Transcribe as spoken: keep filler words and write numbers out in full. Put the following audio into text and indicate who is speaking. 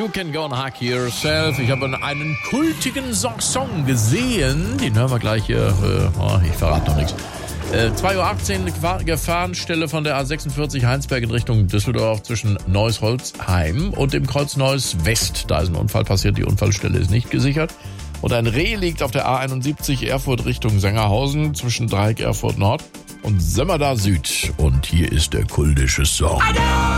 Speaker 1: You Can Go and Hack Yourself. Ich habe einen kultigen Song gesehen. Den hören wir gleich hier. Äh, oh, ich verrate noch nichts. Äh, zwei Uhr achtzehn, Gefahrenstelle von der A sechsundvierzig Heinsberg in Richtung Düsseldorf zwischen Neuss-Holzheim und dem Kreuz Neuss West. Da ist ein Unfall passiert, die Unfallstelle ist nicht gesichert. Und ein Reh liegt auf der A einundsiebzig Erfurt Richtung Sengerhausen zwischen Dreieck Erfurt Nord und Sömmerda Süd. Und hier ist der kultische Song.